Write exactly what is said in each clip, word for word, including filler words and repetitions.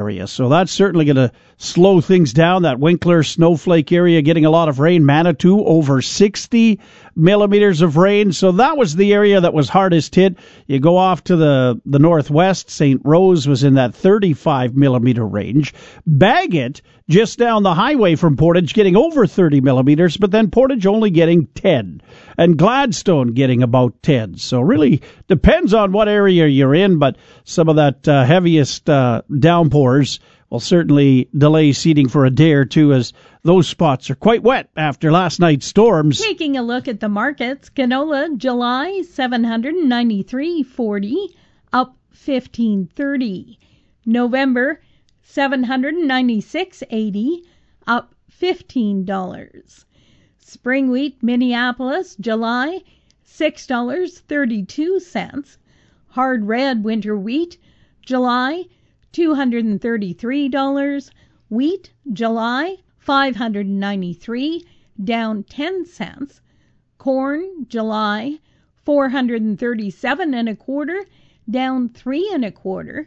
area. So that's certainly going to slow things down. That Winkler Snowflake area getting a lot of rain. Manitou over sixty millimeters of rain. So that was the area that was hardest hit. You go off to the, the northwest. Saint Rose was in that thirty-five millimeter range. Bagot, just down the highway from Portage, getting over thirty millimeters, but then Portage only getting ten. And Gladstone getting about ten. So really depends on what area you're in, but some of that uh, heaviest uh, downpours will certainly delay seeding for a day or two, as those spots are quite wet after last night's storms. Taking a look at the markets, canola July seven ninety-three forty, up fifteen thirty. November seven ninety-six eighty, up fifteen dollars. Spring wheat Minneapolis July six dollars and thirty-two cents. Hard red winter wheat July two hundred thirty-three dollars. Wheat July five hundred ninety-three dollars, down ten cents. Corn July four hundred thirty-seven and a quarter, down three and a quarter.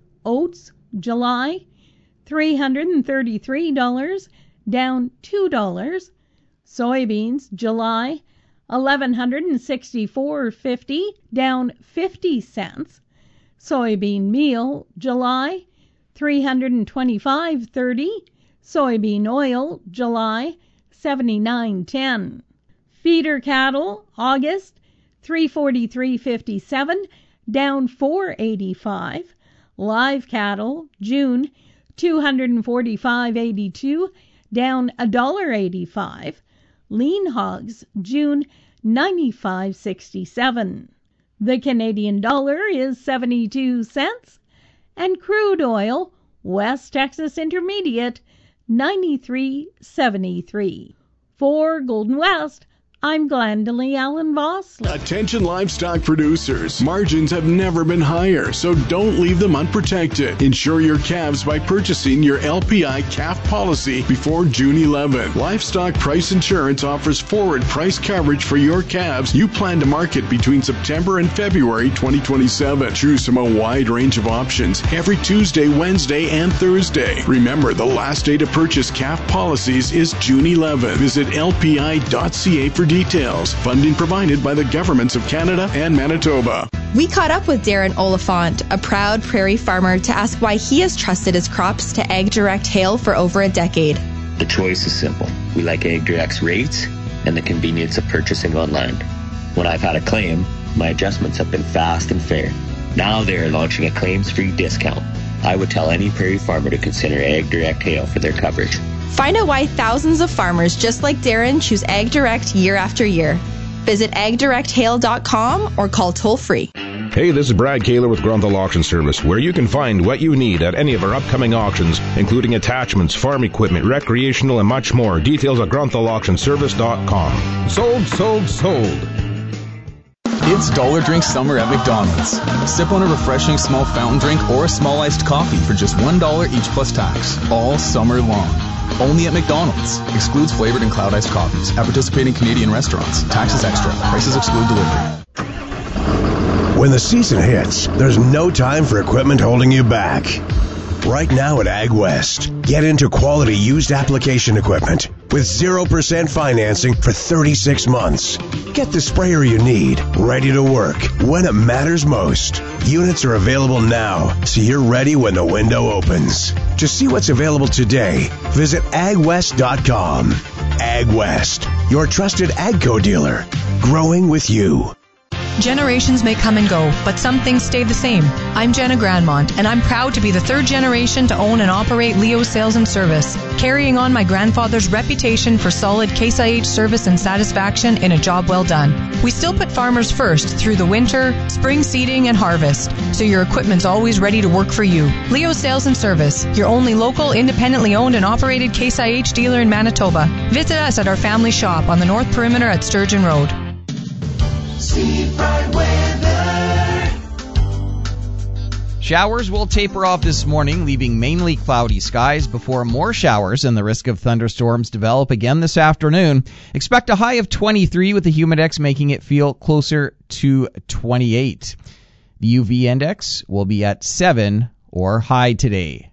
Oats July three hundred thirty-three dollars, down two dollars. Soybeans July eleven sixty-four fifty, down fifty cents. Soybean meal July three hundred twenty-five thirty. Soybean oil July seventy-nine ten. Feeder cattle August three forty-three fifty-seven, down four eighty-five. Live cattle June two hundred forty-five eighty-two, down one dollar eighty-five. Lean hogs June ninety-five sixty-seven. The Canadian dollar is seventy-two cents, and crude oil West Texas Intermediate ninety-three seventy-three. For Golden West, I'm Glendalee Allen Vosloo. Attention livestock producers. Margins have never been higher, so don't leave them unprotected. Insure your calves by purchasing your L P I calf policy before June eleventh. Livestock Price Insurance offers forward price coverage for your calves you plan to market between September and February twenty twenty-seven. Choose from a wide range of options every Tuesday, Wednesday, and Thursday. Remember, the last day to purchase calf policies is June eleventh. Visit L P I dot C A for details. Funding provided by the governments of Canada and Manitoba. We caught up with Darren Oliphant, a proud prairie farmer, to ask why he has trusted his crops to AgDirect Hail for over a decade. The choice is simple. We like AgDirect's rates and the convenience of purchasing online. When I've had a claim, my adjustments have been fast and fair. Now they are launching a claims-free discount. I would tell any prairie farmer to consider AgDirect Hail for their coverage. Find out why thousands of farmers just like Darren choose AgDirect year after year. Visit ag direct hail dot com or call toll-free. Hey, this is Brad Kaler with Grunthal Auction Service, where you can find what you need at any of our upcoming auctions, including attachments, farm equipment, recreational, and much more. Details at grunthal auction service dot com. Sold, sold, sold. It's Dollar Drink Summer at McDonald's. Sip on a refreshing small fountain drink or a small iced coffee for just one dollar each plus tax, all summer long. Only at McDonald's. Excludes flavored and cloud iced coffees at participating Canadian restaurants. Taxes extra. Prices exclude delivery. When the season hits, there's no time for equipment holding you back. Right now at AgWest, get into quality used application equipment with zero percent financing for thirty-six months. Get the sprayer you need, ready to work when it matters most. Units are available now, so you're ready when the window opens. To see what's available today, visit ag west dot com. AgWest, your trusted AGCO dealer, growing with you. Generations may come and go, but some things stay the same. I'm Jenna Grandmont, and I'm proud to be the third generation to own and operate Leo Sales and Service, carrying on my grandfather's reputation for solid Case I H service and satisfaction in a job well done. We still put farmers first through the winter, spring seeding, and harvest, so your equipment's always ready to work for you. Leo Sales and Service, your only local, independently owned and operated Case I H dealer in Manitoba. Visit us at our family shop on the North Perimeter at Sturgeon Road. Steve Bright weather. Showers will taper off this morning, leaving mainly cloudy skies before more showers and the risk of thunderstorms develop again this afternoon. Expect a high of twenty-three with the Humidex making it feel closer to twenty-eight. The U V index will be at seven or high today.